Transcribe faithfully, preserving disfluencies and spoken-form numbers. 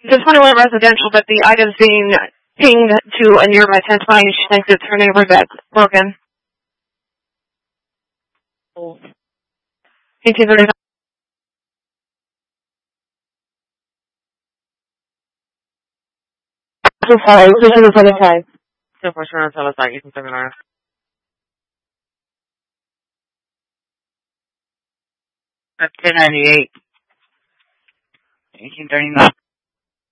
The twenty-one residential, but the item's being pinged to a nearby testifying. She thinks it's her neighbor that's broken. eighteen thirty-nine. So sorry, this is for the time. So for sure, tell us that you can send it. That's ten ninety-eight. eighteen thirty-nine.